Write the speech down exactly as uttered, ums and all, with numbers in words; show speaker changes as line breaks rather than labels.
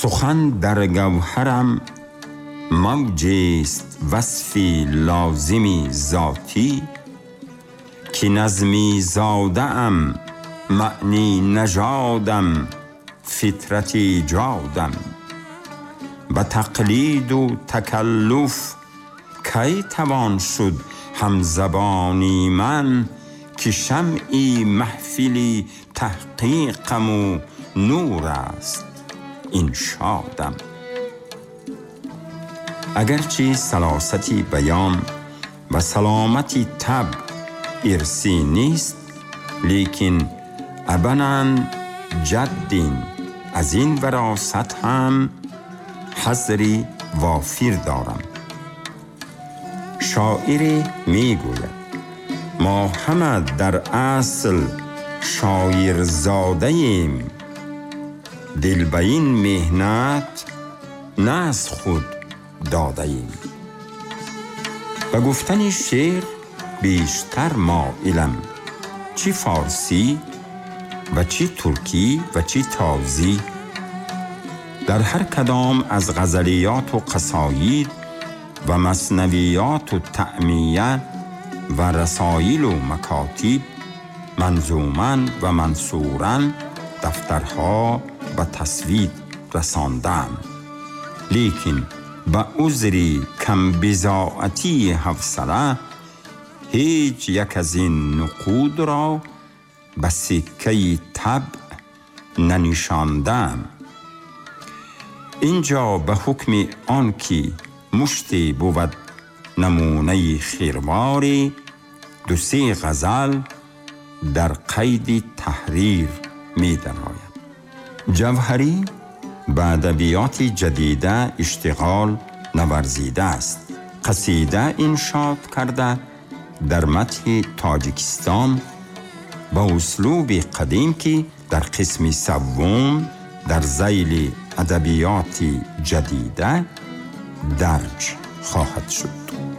سخن در گوهرم موجیست وصفی لازمی ذاتی، که نظمی زاده ام معنی نژادم فطرت ایجادم. به تقلید و تکلف کی توان شد همزبانی من، که شمعی محفلی تحقیقم و نور است این شادم. اگرچه سلاستی بیان و سلامتی طبع ارثی نیست، لیکن ابناً جدین از این وراثت هم حظری وافر دارم. شاعری می گوید ما همه در اصل شاعر زاده ایم، دل به این مهنت نه از خود داده ایم. و گفتن شعر بیشتر مایلم، چی فارسی و چی ترکی و چی تازی. در هر کدام از غزلیات و قصاید و مثنویات و تعمیه و رسایل و مکاتب منظوماً و منثوراً دفترها و تصوید رساندم، لیکن به عذری کم بضاعتی حوصله هیچ یک از این نقود را به سکه طبع ننشاندم. اینجا به حکم آن که مشتی بود نمونه خیرواری، دو سه غزل در قید تحریر می درآید. جوهری به ادبیات جدیده اشتغال نورزیده است. قصیده انشاد کرده در متن تاجیکستان با اسلوب قدیم که در قسم سوم در ذیل ادبیات جدیده درج خواهد شد.